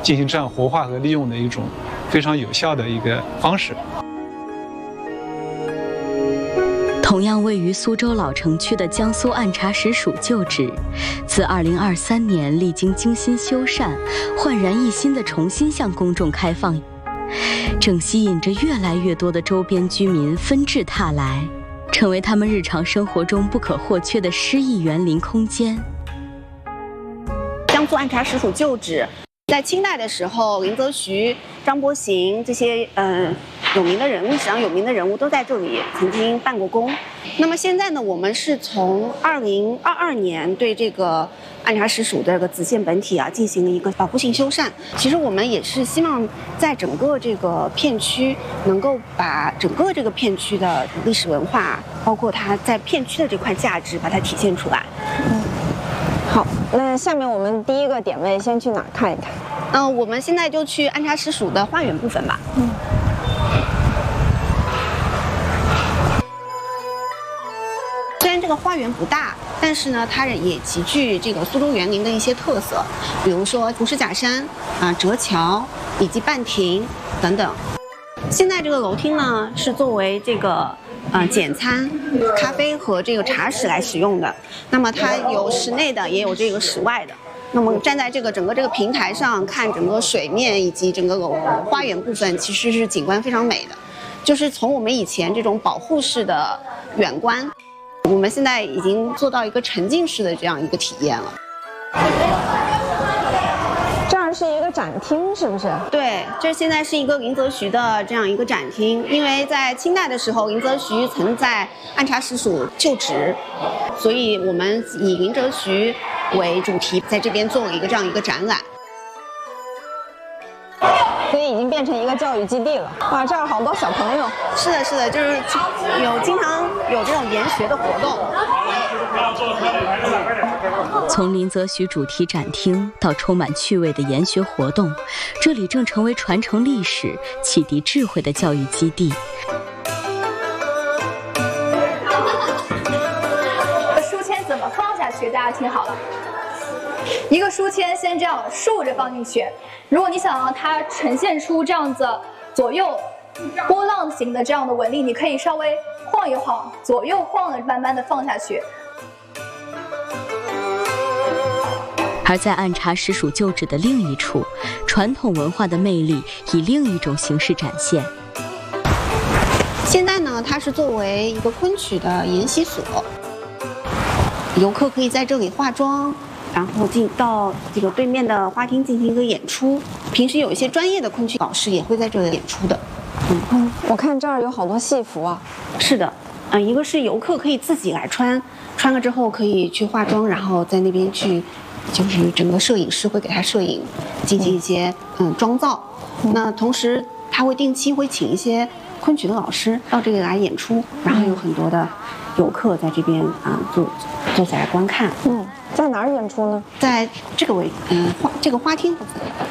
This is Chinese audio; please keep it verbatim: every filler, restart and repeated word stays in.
进行这样活化和利用的一种非常有效的一个方式。 同样位于苏州老城区的江苏按察使署旧址，自二零二三年历经精心修缮，焕然一新的重新向公众开放，正吸引着越来越多的周边居民纷至沓来，成为他们日常生活中不可或缺的诗意园林空间。 江苏按察使署旧址，在清代的时候，林则徐、张伯荥这些嗯、呃、有名的人物，历史上有名的人物都在这里曾经办过公。那么现在呢，我们是从二零二二年对这个按察使署的这个子县本体啊进行了一个保护性修缮。其实我们也是希望在整个这个片区能够把整个这个片区的历史文化，包括它在片区的这块价值，把它体现出来。 嗯。好，那下面我们第一个点位先去哪儿看一看？ 嗯、呃，我们现在就去按察使署的花园部分吧。嗯。虽然这个花园不大，但是呢，它也极具这个苏州园林的一些特色，比如说浮石假山啊、折桥以及半亭等等。现在这个楼厅呢，是作为这个。呃，简餐、咖啡和这个茶室来使用的。那么它有室内的，也有这个室外的。那么站在这个整个这个平台上看整个水面以及整个楼花园部分，其实是景观非常美的。就是从我们以前这种保护式的远观，我们现在已经做到一个沉浸式的这样一个体验了。 是一个展厅，是不是？ 对，这现在是一个林则徐的这样一个展厅。因为在清代的时候，林则徐曾在按察使署就职，所以我们以林则徐为主题，在这边做了一个这样一个展览。 所以已经变成一个教育基地了。哇，这儿好多小朋友。 是的，是的，就是有经常有这种研学的活动。 从林则徐主题展厅到充满趣味的研学活动，这里正成为传承历史、启迪智慧的教育基地。 书签怎么放下去？大家听好了，一个书签先这样竖着放进去。如果你想让它呈现出这样子左右波浪形的这样的纹理，你可以稍微晃一晃，左右晃的慢慢的放下去。 而在按察使署旧址的另一处，传统文化的魅力以另一种形式展现。 现在呢，它是作为一个昆曲的研习所，游客可以在这里化妆，然后进到这个对面的花厅进行一个演出。平时有一些专业的昆曲老师也会在这里演出的。 嗯嗯，我看这儿有好多戏服啊。 是的，嗯、呃，一个是游客可以自己来穿，穿了之后可以去化妆，然后在那边去。就是整个摄影师会给他摄影，进行一些嗯妆造。嗯、那同时他会定期会请一些昆曲的老师到这里来演出，然后有很多的游客在这边啊坐坐下来观看。 嗯，在哪儿演出呢？ 在这个位嗯花这个花厅部分。